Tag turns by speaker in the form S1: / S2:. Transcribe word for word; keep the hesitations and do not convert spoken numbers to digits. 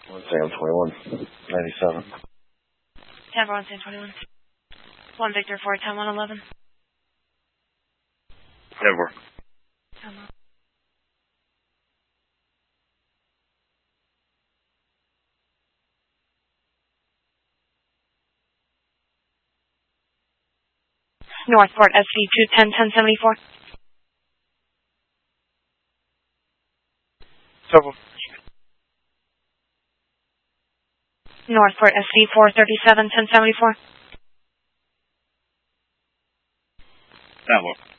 S1: One Sam twenty-one ninety-seven.
S2: Tampa one Sam twenty-one. One Victor four ten one eleven.
S1: Denver.
S2: Denver. Northport S V two ten ten seventy-four.
S1: Several.
S2: Northport S V four thirty-seven ten seventy-four.
S1: That one.